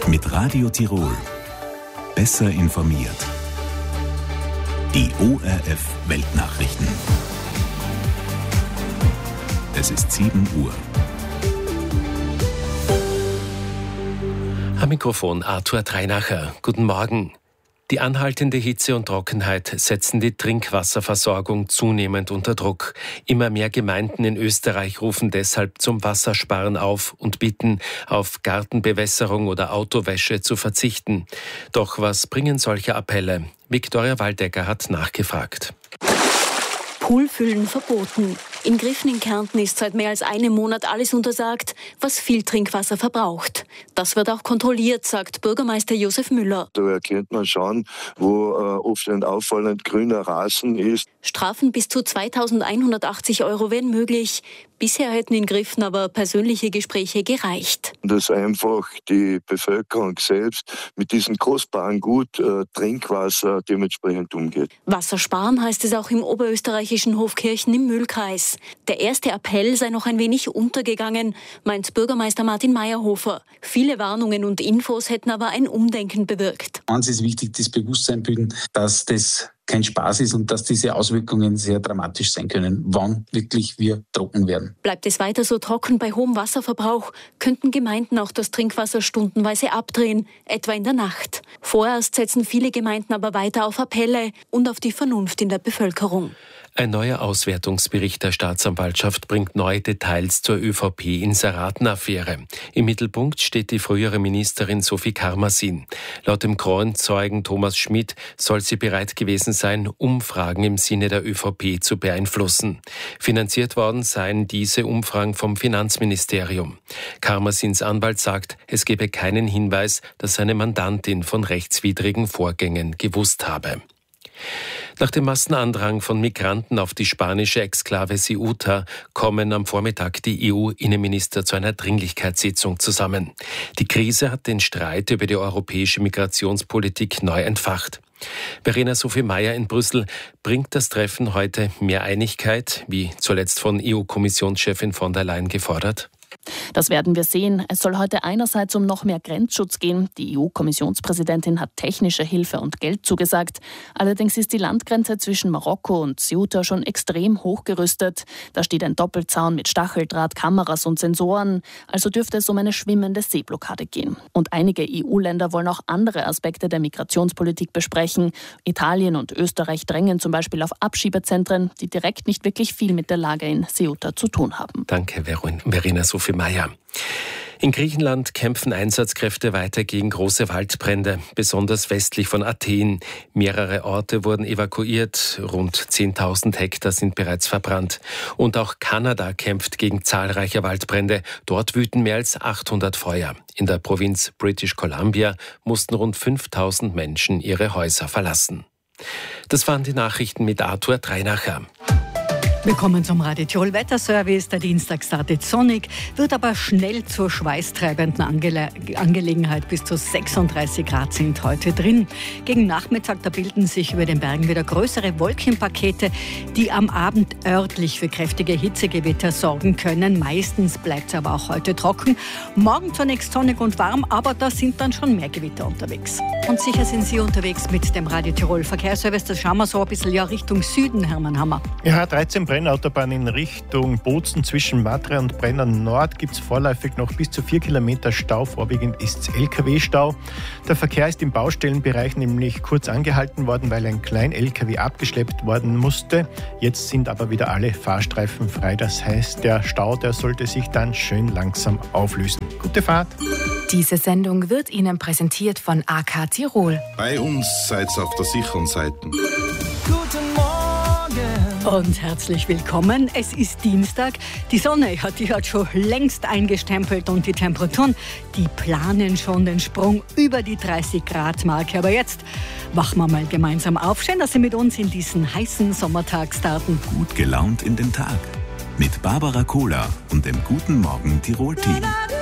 Mit Radio Tirol. Besser informiert. Die ORF-Weltnachrichten. Es ist 7 Uhr. Am Mikrofon Arthur Treinacher. Guten Morgen. Die anhaltende Hitze und Trockenheit setzen die Trinkwasserversorgung zunehmend unter Druck. Immer mehr Gemeinden in Österreich rufen deshalb zum Wassersparen auf und bitten, auf Gartenbewässerung oder Autowäsche zu verzichten. Doch was bringen solche Appelle? Viktoria Waldecker hat nachgefragt. Poolfüllen verboten. In Griffen in Kärnten ist seit mehr als einem Monat alles untersagt, was viel Trinkwasser verbraucht. Das wird auch kontrolliert, sagt Bürgermeister Josef Müller. Da erkennt man schon, wo oft ein auffallend grüner Rasen ist. Strafen bis zu 2.180 € wären möglich. Bisher hätten in Griffen aber persönliche Gespräche gereicht. Dass einfach die Bevölkerung selbst mit diesem kostbaren Gut Trinkwasser dementsprechend umgeht. Wassersparen heißt es auch im oberösterreichischen Hofkirchen im Mühlkreis. Der erste Appell sei noch ein wenig untergegangen, meint Bürgermeister Martin Meyerhofer. Viele Warnungen und Infos hätten aber ein Umdenken bewirkt. Uns ist wichtig, das Bewusstsein bilden, dass das kein Spaß ist und dass diese Auswirkungen sehr dramatisch sein können, wann wirklich wir trocken werden. Bleibt es weiter so trocken bei hohem Wasserverbrauch, könnten Gemeinden auch das Trinkwasser stundenweise abdrehen, etwa in der Nacht. Vorerst setzen viele Gemeinden aber weiter auf Appelle und auf die Vernunft in der Bevölkerung. Ein neuer Auswertungsbericht der Staatsanwaltschaft bringt neue Details zur ÖVP-Inseraten-Affäre. Im Mittelpunkt steht die frühere Ministerin Sophie Karmasin. Laut dem Kronzeugen Thomas Schmidt soll sie bereit gewesen sein, Umfragen im Sinne der ÖVP zu beeinflussen. Finanziert worden seien diese Umfragen vom Finanzministerium. Karmasins Anwalt sagt, es gebe keinen Hinweis, dass seine Mandantin von rechtswidrigen Vorgängen gewusst habe. Nach dem Massenandrang von Migranten auf die spanische Exklave Ceuta kommen am Vormittag die EU-Innenminister zu einer Dringlichkeitssitzung zusammen. Die Krise hat den Streit über die europäische Migrationspolitik neu entfacht. Verena Sophie Mayer in Brüssel, bringt das Treffen heute mehr Einigkeit, wie zuletzt von EU-Kommissionschefin von der Leyen gefordert? Das werden wir sehen. Es soll heute einerseits um noch mehr Grenzschutz gehen. Die EU-Kommissionspräsidentin hat technische Hilfe und Geld zugesagt. Allerdings ist die Landgrenze zwischen Marokko und Ceuta schon extrem hochgerüstet. Da steht ein Doppelzaun mit Stacheldraht, Kameras und Sensoren. Also dürfte es um eine schwimmende Seeblockade gehen. Und einige EU-Länder wollen auch andere Aspekte der Migrationspolitik besprechen. Italien und Österreich drängen zum Beispiel auf Abschiebezentren, die direkt nicht wirklich viel mit der Lage in Ceuta zu tun haben. Danke, Verena Sophie Mayer. In Griechenland kämpfen Einsatzkräfte weiter gegen große Waldbrände, besonders westlich von Athen. Mehrere Orte wurden evakuiert, rund 10.000 Hektar sind bereits verbrannt. Und auch Kanada kämpft gegen zahlreiche Waldbrände. Dort wüten mehr als 800 Feuer. In der Provinz British Columbia mussten rund 5.000 Menschen ihre Häuser verlassen. Das waren die Nachrichten mit Arthur Treinacher. Willkommen zum Radio Tirol Wetterservice. Der Dienstag startet sonnig, wird aber schnell zur schweißtreibenden Angelegenheit. Bis zu 36 Grad sind heute drin. Gegen Nachmittag, da bilden sich über den Bergen wieder größere Wolkenpakete, die am Abend örtlich für kräftige Hitzegewitter sorgen können. Meistens bleibt es aber auch heute trocken. Morgen zunächst sonnig und warm, aber da sind dann schon mehr Gewitter unterwegs. Und sicher sind Sie unterwegs mit dem Radio Tirol Verkehrsservice. Das schauen wir so ein bisschen Richtung Süden, Hermann Hammer. Ja, 13 Brennautobahn in Richtung Bozen zwischen Matre und Brenner Nord gibt es vorläufig noch bis zu 4 Kilometer Stau. Vorwiegend ist es LKW-Stau. Der Verkehr ist im Baustellenbereich nämlich kurz angehalten worden, weil ein Klein-LKW abgeschleppt worden musste. Jetzt sind aber wieder alle Fahrstreifen frei. Das heißt, der Stau, der sollte sich dann schön langsam auflösen. Gute Fahrt! Diese Sendung wird Ihnen präsentiert von AK Tirol. Bei uns seid ihr auf der sicheren Seite. Guten Morgen und herzlich willkommen. Es ist Dienstag. Die Sonne die hat schon längst eingestempelt und die Temperaturen, die planen schon den Sprung über die 30-Grad-Marke. Aber jetzt wachen wir mal gemeinsam auf. Schön, dass Sie mit uns in diesen heißen Sommertag starten. Gut gelaunt in den Tag. Mit Barbara Kohler und dem Guten Morgen Tirol-Team.